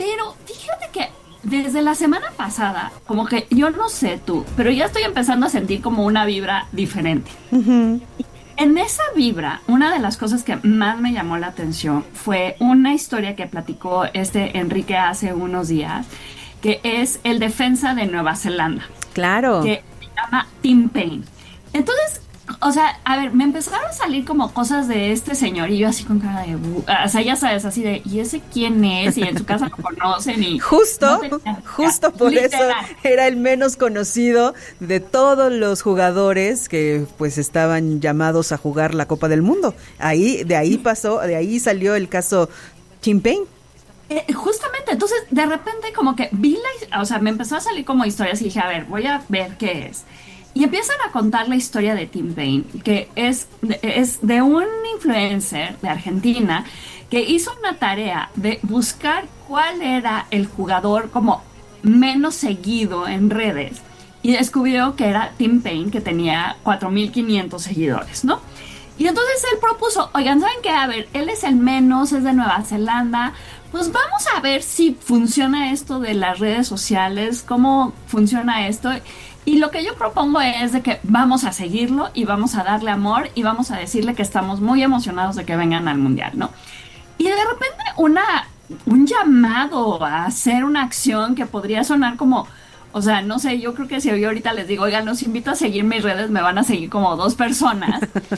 Pero fíjate que desde la semana pasada, como que yo no sé tú, pero ya estoy empezando a sentir como una vibra diferente. Uh-huh. En esa vibra, una de las cosas que más me llamó la atención fue una historia que platicó Enrique hace unos días, que es el defensa de Nueva Zelanda. Claro. Que se llama Tim Paine. Entonces, o sea, a ver, me empezaron a salir como cosas de este señor y yo así con cara de... o sea, ya sabes, así de, ¿y ese quién es? Y en su casa lo conocen y... Justo por literal. eso era el menos conocido de todos los jugadores que pues estaban llamados a jugar la Copa del Mundo. De ahí salió el caso Tim Paine. Justamente, entonces de repente como que o sea, me empezó a salir como historias y dije, a ver, voy a ver qué es. Y empiezan a contar la historia de Tim Paine, que es de un influencer de Argentina que hizo una tarea de buscar cuál era el jugador como menos seguido en redes. Y descubrió que era Tim Paine, que tenía 4,500 seguidores, ¿no? Y entonces él propuso, oigan, ¿saben qué? A ver, él es el menos, es de Nueva Zelanda, pues vamos a ver si funciona esto de las redes sociales, cómo funciona esto. Y lo que yo propongo es de que vamos a seguirlo y vamos a darle amor y vamos a decirle que estamos muy emocionados de que vengan al Mundial, ¿no? Y de repente un llamado a hacer una acción que podría sonar como, o sea, no sé, yo creo que si yo ahorita les digo, oigan, los invito a seguir mis redes, me van a seguir como 2 personas.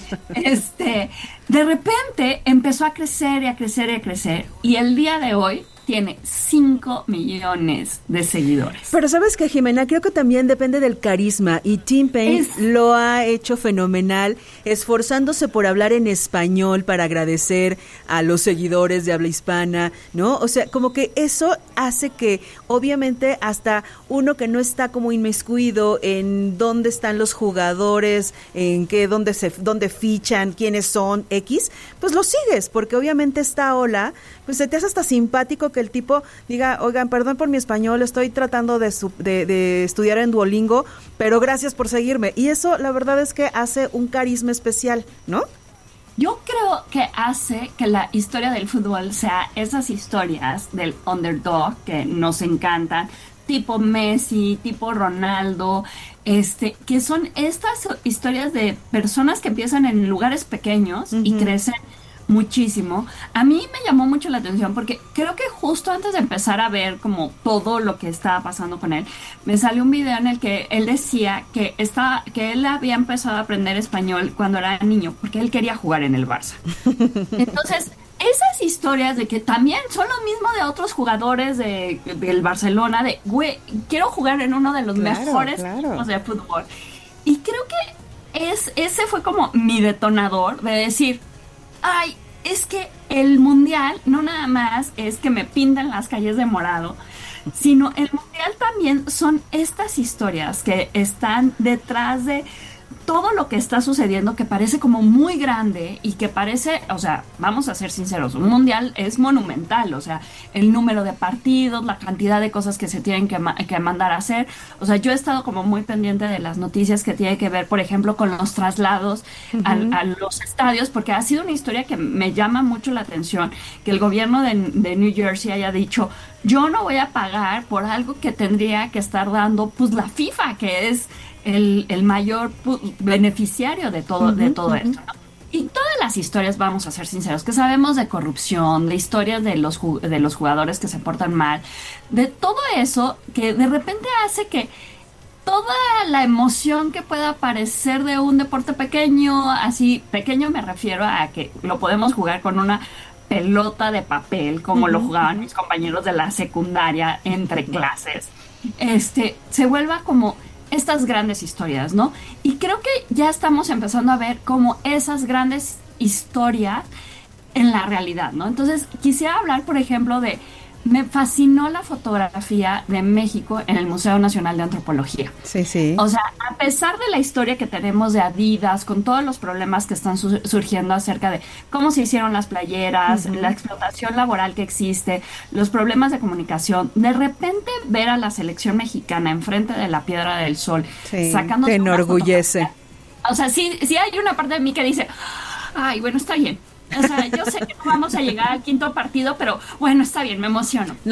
De repente empezó a crecer y a crecer y a crecer. Y el día de hoy tiene 5 millones de seguidores. Pero ¿sabes qué, Jimena? Creo que también depende del carisma y Tim Paine lo ha hecho fenomenal, esforzándose por hablar en español para agradecer a los seguidores de habla hispana, ¿no? O sea, como que eso hace que obviamente hasta uno que no está como inmiscuido en dónde están los jugadores, en dónde fichan, quiénes son, X, pues lo sigues, porque obviamente esta ola, pues se te hace hasta simpático que el tipo diga, oigan, perdón por mi español, estoy tratando de estudiar en Duolingo, pero gracias por seguirme. Y eso, la verdad es que hace un carisma especial, ¿no? Yo creo que hace que la historia del fútbol sea esas historias del underdog que nos encantan, tipo Messi, tipo Ronaldo, que son estas historias de personas que empiezan en lugares pequeños y crecen muchísimo. A mí me llamó mucho la atención porque creo que justo antes de empezar a ver como todo lo que estaba pasando con él, me salió un video en el que él decía que él había empezado a aprender español cuando era niño porque él quería jugar en el Barça. Entonces, esas historias de que también son lo mismo de otros jugadores del Barcelona, de, güey, quiero jugar en uno de los mejores equipos de fútbol. Y creo que ese fue como mi detonador de decir, ay, es que el mundial no nada más es que me pintan las calles de morado, sino el mundial también son estas historias que están detrás de todo lo que está sucediendo, que parece como muy grande y que parece, o sea, vamos a ser sinceros, un mundial es monumental, o sea, el número de partidos, la cantidad de cosas que se tienen que mandar a hacer. O sea, yo he estado como muy pendiente de las noticias que tienen que ver, por ejemplo, con los traslados a los estadios, porque ha sido una historia que me llama mucho la atención, que el gobierno de New Jersey haya dicho, yo no voy a pagar por algo que tendría que estar dando, pues, la FIFA, que es el mayor beneficiario de todo esto, ¿no? Y todas las historias, vamos a ser sinceros, que sabemos de corrupción, de historias de los jugadores que se portan mal, de todo eso que de repente hace que toda la emoción que pueda aparecer de un deporte pequeño, así pequeño me refiero a que lo podemos jugar con una pelota de papel, como lo jugaban mis compañeros de la secundaria entre clases, se vuelva como estas grandes historias, ¿no? Y creo que ya estamos empezando a ver como esas grandes historias en la realidad, ¿no? Entonces, quisiera hablar, por ejemplo, me fascinó la fotografía de México en el Museo Nacional de Antropología. Sí, sí. O sea, a pesar de la historia que tenemos de Adidas, con todos los problemas que están surgiendo acerca de cómo se hicieron las playeras, la explotación laboral que existe, los problemas de comunicación, de repente ver a la selección mexicana enfrente de la Piedra del Sol, sacando... Te enorgullece. O sea, sí hay una parte de mí que dice, ay, bueno, está bien. O sea, yo sé que no vamos a llegar al quinto partido, pero bueno, está bien, me emociono.